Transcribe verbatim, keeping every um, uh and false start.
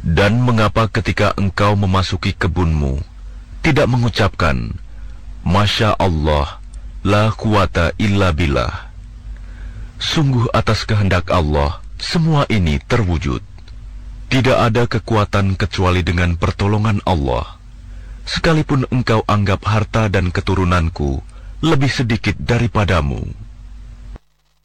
Dan mengapa ketika engkau memasuki kebunmu tidak mengucapkan Masya Allah, la quwata illa billah. Sungguh atas kehendak Allah semua ini terwujud. Tidak ada kekuatan kecuali dengan pertolongan Allah. Sekalipun engkau anggap harta dan keturunanku lebih sedikit daripadamu,